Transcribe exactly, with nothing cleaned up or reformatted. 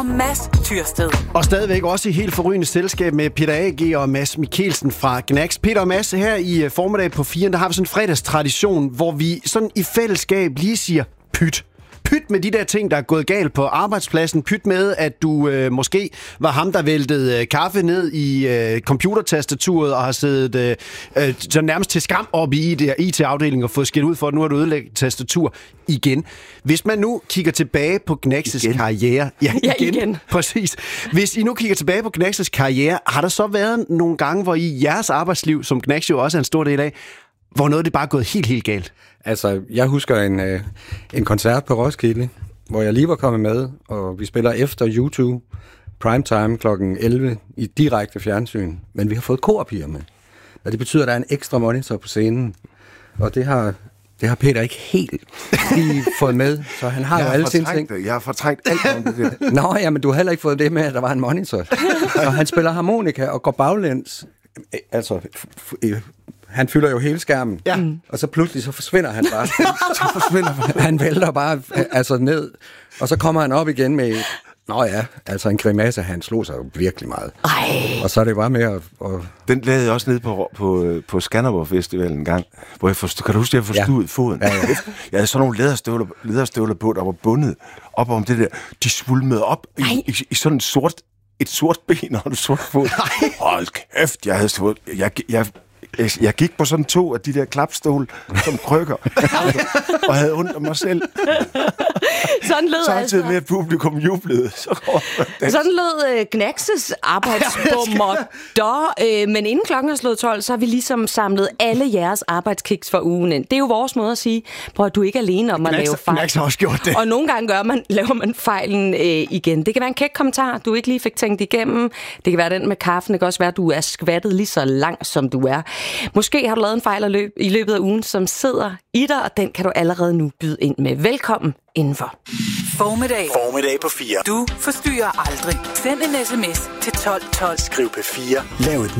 Mads Tyrsted. Og stadigvæk også i helt forrygende selskab med Peter A G og Mads Mikkelsen fra Gnags. Peter og Mads, her i formiddag på fire, der har vi sådan en fredagstradition, hvor vi sådan i fællesskab lige siger pyt. Pyt med de der ting, der er gået galt på arbejdspladsen. Pyt med, at du øh, måske var ham, der væltede øh, kaffe ned i øh, computertastaturet og har siddet øh, øh, så nærmest til skam op i I T-afdelingen og fået skilt ud for, at nu har du ødelagt tastatur igen. Hvis man nu kigger tilbage på Gnags' karriere... Ja, igen. igen. Præcis. Hvis I nu kigger tilbage på Gnags' karriere, har der så været nogle gange, hvor I jeres arbejdsliv, som Gnags jo også er en stor del af, hvor noget det bare er gået helt, helt galt? Altså, jeg husker en, øh, en koncert på Roskilde, hvor jeg lige var kommet med, og vi spiller efter YouTube, primetime klokken elleve i direkte fjernsyn, men vi har fået korpiger med. Og det betyder, at der er en ekstra monitor på scenen, og det har, det har Peter ikke helt lige fået med, så han har jeg jo alle sine ting. Det. Jeg har fortrængt alt om det der. Nå, ja, men du har heller ikke fået det med, at der var en monitor. Og han spiller harmonika og går baglæns, altså... F- f- Han fylder jo hele skærmen, ja. Og så pludselig så forsvinder han bare. så forsvinder han. han vælter bare altså ned, og så kommer han op igen med, nå ja, altså en grimasse, han slog sig jo virkelig meget. Ej. Og så er det bare med at... Og... Den lavede jeg også nede på, på, på Skanderborg Festival en gang, hvor jeg forstod, kan du huske, at jeg forstod ja. foden? Ja, ja. Jeg havde sådan nogle læderstøvler, læderstøvler på, der var bundet op om det der. De svulmede op i, i, i sådan en sort, et sort ben og en sort fod. Hold kæft, jeg havde stået... Jeg, jeg, Jeg gik på sådan to af de der klapstol som krykker, og havde ondt af mig selv. Sådan lød samtidig altså. med, at publikum jublede. Så sådan lød uh, Gnags' arbejdsbummer der. Uh, men inden klokken er slået tolv, så har vi ligesom samlet alle jeres arbejdskiks for ugen ind. Det er jo vores måde at sige, prøv at du er ikke alene om at Gnags, lave fejl. Gnags har også gjort det. Og nogle gange gør man, laver man fejlen uh, igen. Det kan være en kæk kommentar, du ikke lige fik tænkt igennem. Det kan være den med kaffen. Det kan også være, at du er skvattet lige så langt, som du er. Måske har du lavet en fejl i løbet af ugen, som sidder i dig, og den kan du allerede nu byde ind med. Velkommen indenfor. Formiddag. Formiddag på fire. Du forstyrrer aldrig. Send en sms til tolv tolv. Skriv P fire. Lav et